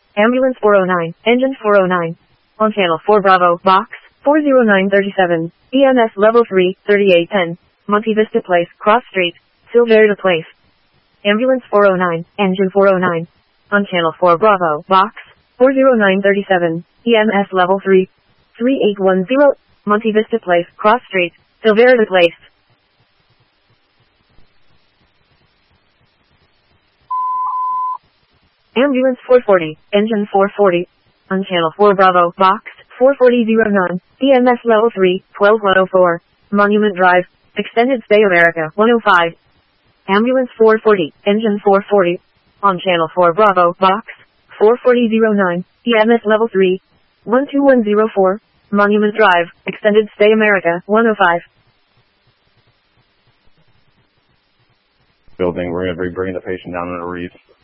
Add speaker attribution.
Speaker 1: Ambulance 409, Engine 409. On Channel 4 Bravo, Box 40937, EMS Level 3, 3810, Monte Vista Place, Cross Street, Silverado Place. Ambulance 409, Engine 409. On Channel 4 Bravo, Box 40937, EMS Level 3, 3810, Monte Vista Place, Cross Street, Silverado Place. Ambulance 440, Engine 440. On Channel 4 Bravo, Box 44009, EMS Level 3, 12104, Monument Drive, Extended Stay America 105. Ambulance 440, Engine 440. On Channel 4 Bravo, Box 44009, EMS Level 3, 12104, Monument Drive, Extended Stay America 105.
Speaker 2: Building, we're going to be bringing the patient down on a reef.